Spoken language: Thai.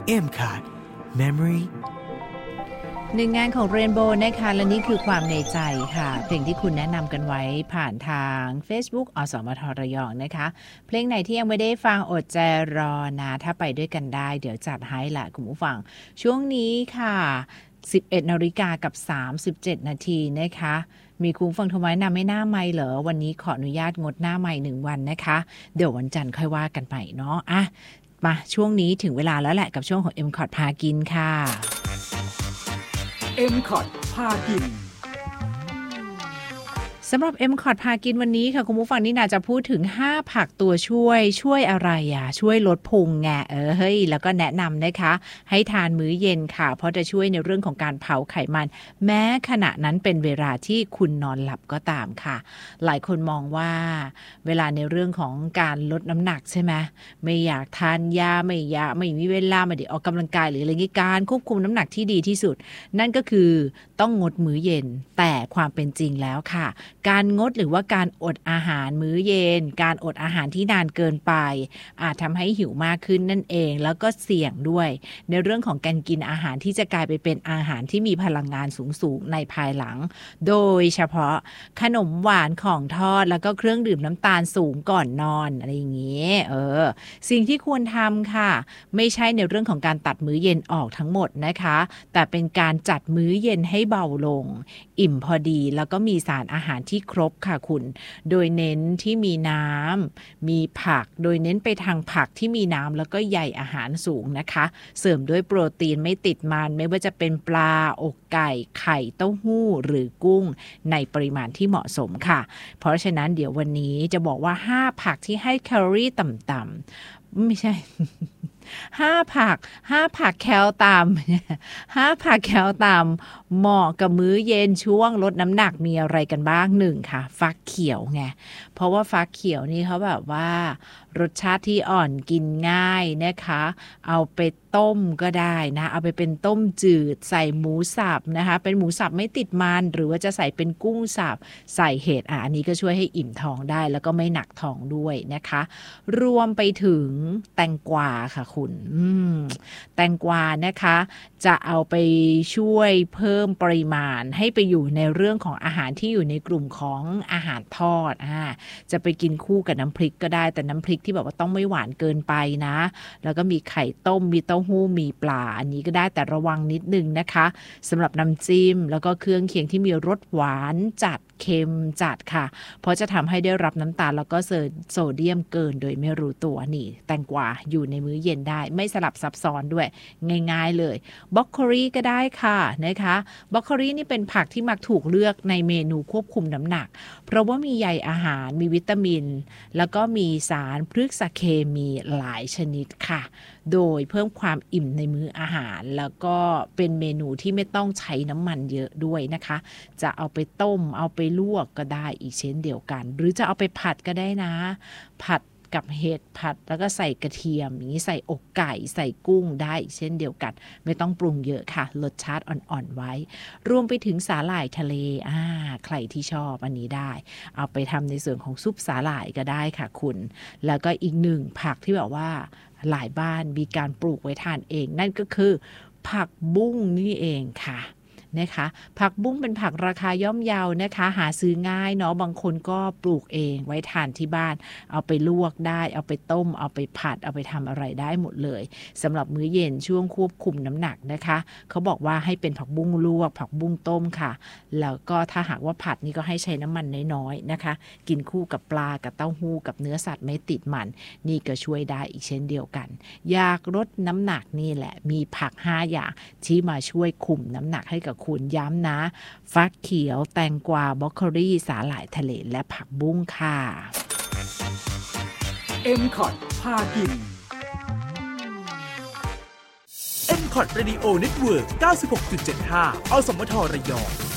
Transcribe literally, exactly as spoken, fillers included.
เอ็ม คอร์ด Memory หนึ่งงานของ Rainbow นะคะและนี่คือความในใจค่ะเพลงที่คุณแนะนำกันไว้ผ่านทาง Facebook อสมทระยองนะคะเพลงไหนที่ยังไม่ได้ฟังอดใจรอนะถ้าไปด้วยกันได้เดี๋ยวจัดให้ละคุณผู้ฟังช่วงนี้ค่ะ สิบเอ็ดนาฬิกากับสามสิบเจ็ดนาทีนะคะมีคุณฟังโทรมานำไม่หน้าไมค์เหรอวันนี้ขออนุญาตงดหน้าไมค์หนึ่งวันนะคะเดี๋ยววันจันทร์ค่อยว่ากันใหม่เนาะอ่ะมาช่วงนี้ถึงเวลาแล้วแหละกับช่วงของ เอ็ม คอร์ด พากินค่ะเอ็ม คอร์ด พากินสำหรับ เอ็ม คอร์ด พากินวันนี้ค่ะคุณผู้ฟังนี่นาจะพูดถึงห้าผักตัวช่วยช่วยอะไรอ่ะช่วยลดพุงไงเออเฮ้ยแล้วก็แนะนำนะคะให้ทานมื้อเย็นค่ะเพราะจะช่วยในเรื่องของการเผาไขมันแม้ขณะนั้นเป็นเวลาที่คุณนอนหลับก็ตามค่ะหลายคนมองว่าเวลาในเรื่องของการลดน้ำหนักใช่ไหมไม่อยากทานยาไม่อยากไม่มีเวลาไม่ได้ออกกำลังกายหรืออะไรงี้การควบคุมน้ำหนักที่ดีที่สุดนั่นก็คือต้องงดมื้อเย็นแต่ความเป็นจริงแล้วค่ะการงดหรือว่าการอดอาหารมื้อเย็นการอดอาหารที่นานเกินไปอาจทำให้หิวมากขึ้นนั่นเองแล้วก็เสี่ยงด้วยในเรื่องของการกินอาหารที่จะกลายไปเป็นอาหารที่มีพลังงานสูงๆในภายหลังโดยเฉพาะขนมหวานของทอดแล้วก็เครื่องดื่มน้ำตาลสูงก่อนนอนอะไรอย่างเงี้ยเออสิ่งที่ควรทำค่ะไม่ใช่ในเรื่องของการตัดมื้อเย็นออกทั้งหมดนะคะแต่เป็นการจัดมื้อเย็นให้เบาลงอิ่มพอดีแล้วก็มีสารอาหารที่ครบค่ะคุณโดยเน้นที่มีน้ำมีผักโดยเน้นไปทางผักที่มีน้ำแล้วก็ใยอาหารสูงนะคะเสริมด้วยโปรตีนไม่ติดมันไม่ว่าจะเป็นปลาอกไก่ไข่เต้าหู้หรือกุ้งในปริมาณที่เหมาะสมค่ะเพราะฉะนั้นเดี๋ยววันนี้จะบอกว่าห้าผักที่ให้แคลอรี่ต่ำๆไม่ใช่ ห้าผักห้าผักแคลต่ำ ห้าผักแคลต่ำเหมาะกับมื้อเย็นช่วงลดน้ำหนักมีอะไรกันบ้างหนึ่งค่ะฟักเขียวไงเพราะว่าฟักเขียวนี่เขาแบบว่ารสชาติที่อ่อนกินง่ายนะคะเอาไปต้มก็ได้นะเอาไปเป็นต้มจืดใส่หมูสับนะคะเป็นหมูสับไม่ติดมันหรือว่าจะใส่เป็นกุ้งสับใส่เห็ดอ่ะอันนี้ก็ช่วยให้อิ่มท้องได้แล้วก็ไม่หนักท้องด้วยนะคะรวมไปถึงแตงกวาค่ะคุณอืมแตงกวานะคะจะเอาไปช่วยเพิ่มปริมาณให้ไปอยู่ในเรื่องของอาหารที่อยู่ในกลุ่มของอาหารทอดอ่าจะไปกินคู่กับน้ำพริกก็ได้แต่น้ำพริกที่แบบว่าต้องไม่หวานเกินไปนะแล้วก็มีไข่ต้มมีเต้าหู้มีปลาอันนี้ก็ได้แต่ระวังนิดนึงนะคะสำหรับน้ำจิ้มแล้วก็เครื่องเคียงที่มีรสหวานจัดเค็มจัดค่ะเพราะจะทำให้ได้รับน้ำตาลแล้วก็โซเดียมเกินโดยไม่รู้ตัวนี่แตงกวาอยู่ในมื้อเย็นได้ไม่สลับซับซ้อนด้วยง่ายๆเลยบรอกโคลีก็ได้ค่ะนะคะบรอกโคลีนี่เป็นผักที่มักถูกเลือกในเมนูควบคุมน้ำหนักเพราะว่ามีใยอาหารมีวิตามินแล้วก็มีสารพฤกษเคมีหลายชนิดค่ะโดยเพิ่มความอิ่มในมื้ออาหารแล้วก็เป็นเมนูที่ไม่ต้องใช้น้ำมันเยอะด้วยนะคะจะเอาไปต้มเอาไปลวกก็ได้อีกเช่นเดียวกันหรือจะเอาไปผัดก็ได้นะผัดกับเห็ดผัดแล้วก็ใส่กระเทียมอย่างนี้ใส่อกไก่ใส่กุ้งได้อีกเช่นเดียวกันไม่ต้องปรุงเยอะค่ะรสชาติอ่อนๆไว้รวมไปถึงสาหร่ายทะเลอ่าใครที่ชอบอันนี้ได้เอาไปทำในส่วนของซุปสาหร่ายก็ได้ค่ะคุณแล้วก็อีกหนึ่งผักที่แบบว่าหลายบ้านมีการปลูกไว้ทานเองนั่นก็คือผักบุ้งนี่เองค่ะนะคะผักบุ้งเป็นผักราคาย่อมเยานะคะหาซื้อง่ายเนาะบางคนก็ปลูกเองไว้ทานที่บ้านเอาไปลวกได้เอาไปต้มเอาไปผัดเอาไปทำอะไรได้หมดเลยสำหรับมื้อเย็นช่วงควบคุมน้ำหนักนะคะเขาบอกว่าให้เป็นผักบุ้งลวกผักบุ้งต้มค่ะแล้วก็ถ้าหากว่าผัดนี่ก็ให้ใช้น้ำมันน้อยๆนะคะกินคู่กับปลากับเต้าหู้กับเนื้อสัตว์ไม่ติดมันนี่ก็ช่วยได้อีกเช่นเดียวกันอยากลดน้ำหนักนี่แหละมีผักห้าอย่างที่มาช่วยคุมน้ำหนักให้กับคุณย้ำนะฟักเขียวแตงกวาบรอกโคลีสาหร่ายทะเลและผักบุ้งค่ะเอ็ม คอร์ด พากินเอ็ม คอร์ด Radio Network เก้าสิบหกจุดเจ็ดห้า อสมทระยอง